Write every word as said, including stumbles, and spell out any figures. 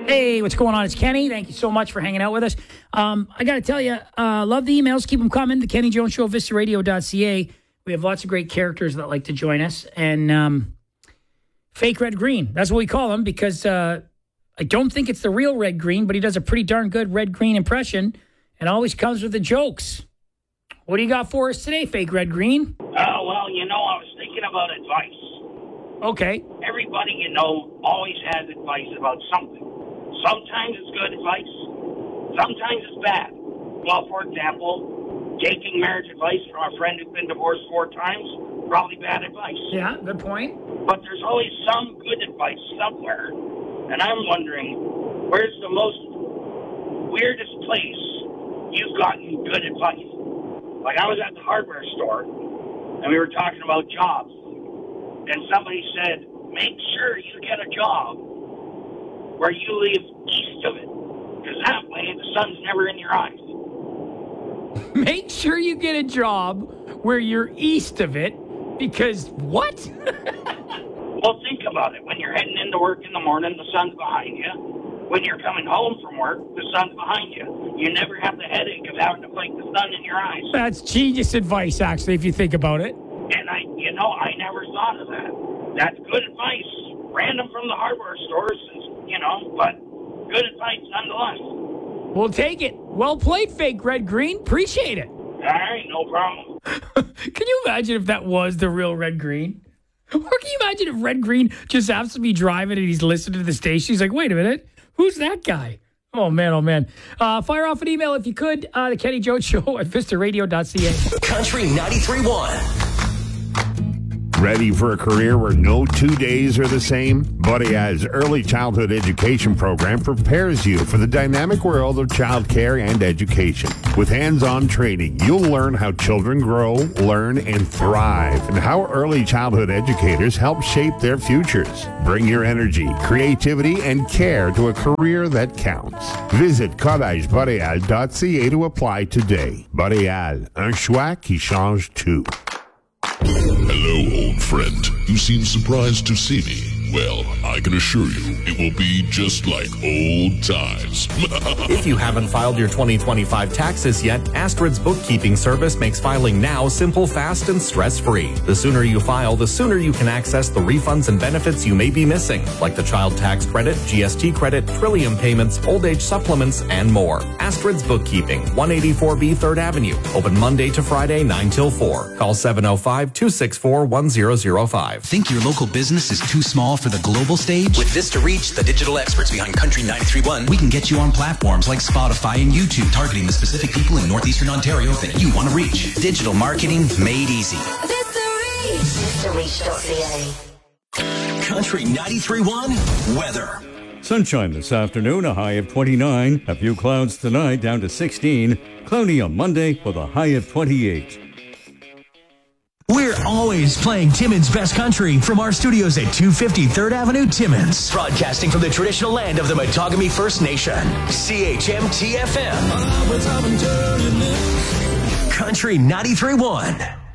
Hey, what's going on? It's Kenny. Thank you so much for hanging out with us. Um, I got to tell you, uh, love the emails. Keep them coming. The Kenny Jones Show, vista radio dot c a. We have lots of great characters that like to join us. And um, fake red green. That's what we call him because uh, I don't think it's the real red green, but he does a pretty darn good red green impression and always comes with the jokes. What do you got for us today, fake red green? Oh, well, you know, I was thinking about advice. Okay. Everybody you know always has advice about something. Sometimes it's good advice. Sometimes it's bad. Well, for example, taking marriage advice from a friend who's been divorced four times, probably bad advice. Yeah, good point. But there's always some good advice somewhere. And I'm wondering, where's the most weirdest place you've gotten good advice? Like, I was at the hardware store, and we were talking about jobs. And somebody said, make sure you get a job where you live east of it. Because that way, the sun's never in your eyes. Make sure you get a job where you're east of it. Because what? Well, think about it. When you're heading into work in the morning, the sun's behind you. When you're coming home from work, the sun's behind you. You never have the headache of having to fight the sun in your eyes. That's genius advice, actually, if you think about it. And I, you know, I never thought of that. That's good advice. Random from the hardware stores, you know, but good advice nonetheless. We'll take it. Well played, fake red green. Appreciate it. All right, no problem. Can you imagine if that was the real red green? Or can you imagine if red green just happens to be driving and he's listening to the station? He's like, wait a minute. Who's that guy? Oh, man, oh, man. Uh, fire off an email if you could. Uh, the Kenny Jones Show at vista radio dot c a. Country ninety-three point one. Ready for a career where no two days are the same? Buddy Ad's early childhood education program prepares you for the dynamic world of childcare and education. With hands-on training, you'll learn how children grow, learn, and thrive, and how early childhood educators help shape their futures. Bring your energy, creativity, and care to a career that counts. Visit college buddy ad dot c a to apply today. Buddy Ad, un choix qui change tout. Hello, old friend. You seem surprised to see me. Well, I can assure you, it will be just like old times. If you haven't filed your twenty twenty-five taxes yet, Astrid's bookkeeping service makes filing now simple, fast, and stress-free. The sooner you file, the sooner you can access the refunds and benefits you may be missing, like the child tax credit, G S T credit, Trillium payments, old age supplements, and more. Astrid's Bookkeeping, one eighty-four B third Avenue. Open Monday to Friday, nine till four. Call seven oh five, two six four, one zero zero five. Think your local business is too small for the global stage? With Vista Reach, the digital experts behind Country ninety-three point one, We can get you on platforms like Spotify and YouTube, targeting the specific people in northeastern Ontario that you want to reach. digital marketing made easy. vista reach dot c a. Country ninety-three point one weather. Sunshine this afternoon, a high of twenty-nine. A few clouds tonight, down to sixteen. Cloudy on Monday with a high of twenty-eight. We're always playing Timmins Best Country from our studios at two fifty third Avenue, Timmins. Broadcasting from the traditional land of the Matagami First Nation. C H M T F M. Country ninety-three point one.